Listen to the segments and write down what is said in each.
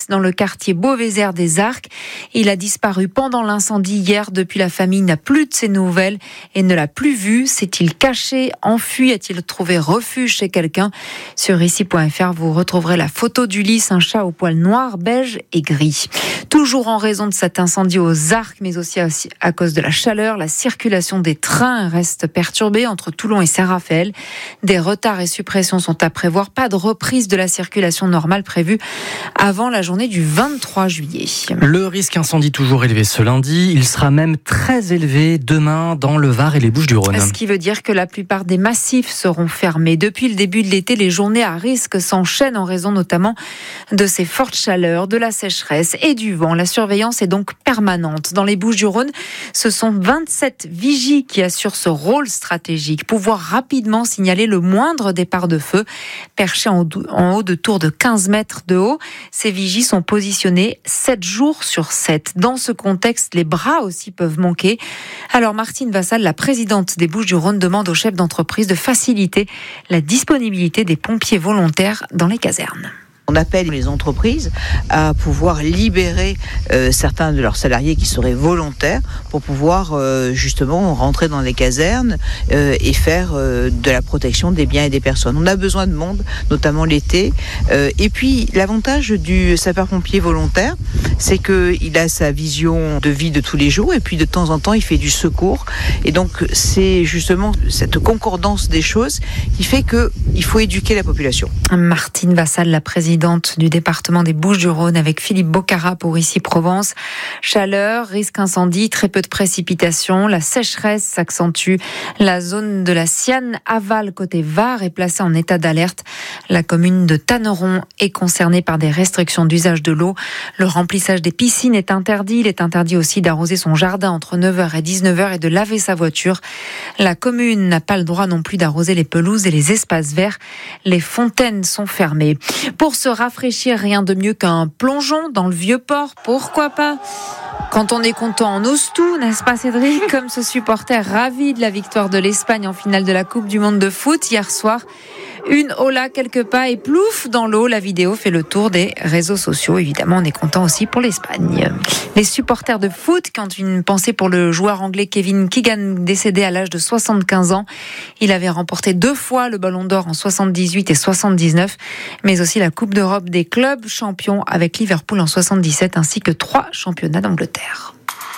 dans le quartier Beauvézère des Arcs. Il a disparu pendant l'incendie hier. Depuis, la famille n'a plus de ses nouvelles et ne l'a plus vu. S'est-il caché, enfui? A-t-il trouvé refuge chez quelqu'un? Sur ici.fr, vous retrouverez la photo d'Ulysse, un chat aux poils noirs, beige et gris. Toujours en raison de cet incendie aux Arcs, mais aussi à cause de la chaleur, la circulation des trains reste perturbée entre Toulon et Saint-Raphaël. Des retards et suppressions sont à prévoir. Pas de reprise de la circulation normale prévue avant la journée du 23 juillet. Le risque incendie toujours élevé ce lundi. Il sera même très élevé demain dans le Var et les Bouches-du-Rhône. Ce qui veut dire que la plupart des massifs seront fermés. Depuis le début de l'été, les journées à risque s'enchaînent en raison notamment de ces fortes chaleurs, de la sécheresse et du vent. La surveillance est donc permanente. Dans les Bouches-du-Rhône, ce sont 27 vigies qui assurent ce rôle stratégique. Pouvoir rapidement signaler le moindre départ de feu. Perchés en haut de tours de 15 mètres de haut, ces vigies sont positionnées 7 jours sur 7. Dans ce contexte, les bras aussi peuvent manquer. Alors Martine Vassal, la présidente des Bouches-du-Rhône, demande aux chefs d'entreprise de faciliter la disponibilité des pompiers volontaires dans les casernes. On appelle les entreprises à pouvoir libérer certains de leurs salariés qui seraient volontaires pour pouvoir justement rentrer dans les casernes et faire de la protection des biens et des personnes. On a besoin de monde, notamment l'été. Et puis l'avantage du sapeur-pompier volontaire, c'est qu'il a sa vision de vie de tous les jours et puis de temps en temps il fait du secours. Et donc c'est justement cette concordance des choses qui fait qu'il faut éduquer la population. Martine Vassal, la présidente du département des Bouches-du-Rhône, avec Philippe Bocara pour Ici Provence. Chaleur, risque incendie, très peu de précipitations. La sécheresse s'accentue. La zone de la Siane aval côté Var est placée en état d'alerte. La commune de Tanneron est concernée par des restrictions d'usage de l'eau. Le remplissage des piscines est interdit. Il est interdit aussi d'arroser son jardin entre 9h et 19h et de laver sa voiture. La commune n'a pas le droit non plus d'arroser les pelouses et les espaces verts. Les fontaines sont fermées. Pour se rafraîchir, rien de mieux qu'un plongeon dans le Vieux-Port. Pourquoi pas? Quand on est content, on ose tout, n'est-ce pas Cédric? Comme ce supporter ravi de la victoire de l'Espagne en finale de la Coupe du Monde de foot hier soir. Une hola quelques pas et plouf dans l'eau. La vidéo fait le tour des réseaux sociaux. Évidemment, on est content aussi pour l'Espagne. Les supporters de foot qui ont une pensée pour le joueur anglais Kevin Keegan, décédé à l'âge de 75 ans. Il avait remporté 2 fois le Ballon d'Or en 78 et 79, mais aussi la Coupe d'Europe des clubs, champion avec Liverpool en 77, ainsi que 3 championnats d'Angleterre.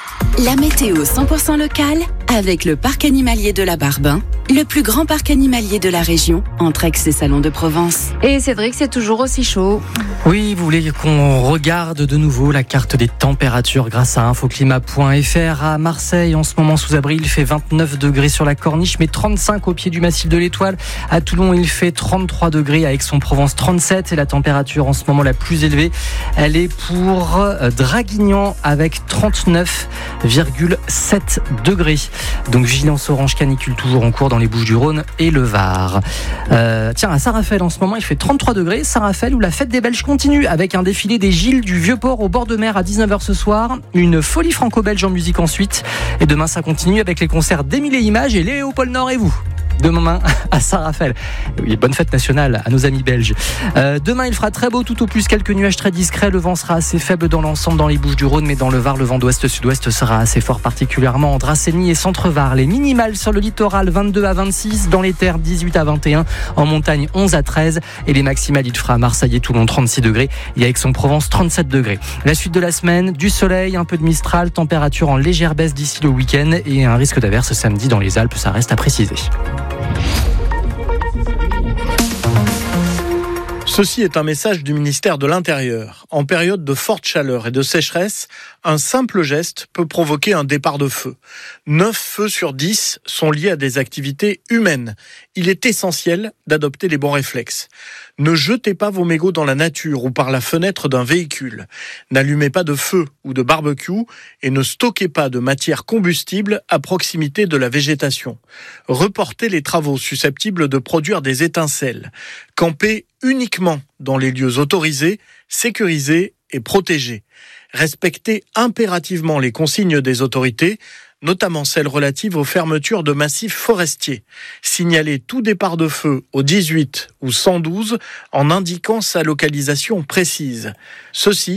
La météo 100% locale avec le parc animalier de la Barbin, le plus grand parc animalier de la région, entre Aix et Salon de Provence. Et Cédric, c'est toujours aussi chaud. Oui, vous voulez qu'on regarde de nouveau la carte des températures grâce à infoclimat.fr. À Marseille, en ce moment sous abri, il fait 29 degrés sur la Corniche, mais 35 au pied du massif de l'Étoile. À Toulon, il fait 33 degrés, à Aix-en-Provence 37. Et la température en ce moment la plus élevée, elle est pour Draguignan avec 39,7 degrés. Donc vigilance orange canicule toujours en cours dans les Bouches-du-Rhône et le Var. Tiens, à Saint-Raphaël en ce moment, il fait 33 degrés. Saint-Raphaël où la fête des Belges continue avec un défilé des Gilles du Vieux-Port au bord de mer à 19h ce soir. Une folie franco-belge en musique ensuite. Et demain, ça continue avec les concerts d'Émile et Images et Léopold Nord et vous. Demain à Saint-Raphaël. Oui, bonne fête nationale à nos amis belges. Demain, il fera très beau, tout au plus quelques nuages très discrets. Le vent sera assez faible dans l'ensemble dans les Bouches-du-Rhône, mais dans le Var, le vent d'ouest-sud-ouest sera assez fort, particulièrement en Dracénie et Centre-Var. Les minimales sur le littoral, 22 à 26, dans les terres, 18 à 21, en montagne, 11 à 13, et les maximales, il fera à Marseille et Toulon, 36 degrés, et à Aix-en-Provence, 37 degrés. La suite de la semaine, du soleil, un peu de mistral, température en légère baisse d'ici le week-end, et un risque d'averse samedi dans les Alpes, ça reste à préciser. Ceci est un message du ministère de l'Intérieur. En période de forte chaleur et de sécheresse, un simple geste peut provoquer un départ de feu. 9 feux sur 10 sont liés à des activités humaines. Il est essentiel d'adopter les bons réflexes. Ne jetez pas vos mégots dans la nature ou par la fenêtre d'un véhicule. N'allumez pas de feu ou de barbecue et ne stockez pas de matière combustible à proximité de la végétation. Reportez les travaux susceptibles de produire des étincelles. Campez uniquement dans les lieux autorisés, sécurisés et protégés. Respectez impérativement les consignes des autorités, notamment celles relatives aux fermetures de massifs forestiers. Signalez tout départ de feu au 18 ou 112 en indiquant sa localisation précise. Ceci